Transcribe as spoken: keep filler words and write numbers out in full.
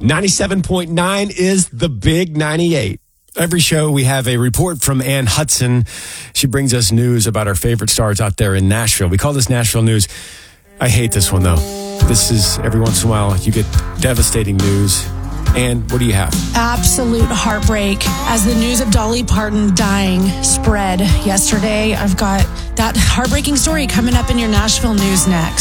ninety-seven point nine is the big ninety-eight. Every show we have a report from Ann Hudson. She brings us news about our favorite stars out there in Nashville. We call this Nashville News. I hate this one, though. This is, every once in a while, you get devastating news. And what do you have? Absolute heartbreak as the news of Dolly Parton dying spread yesterday. I've got that heartbreaking story coming up in your Nashville News next.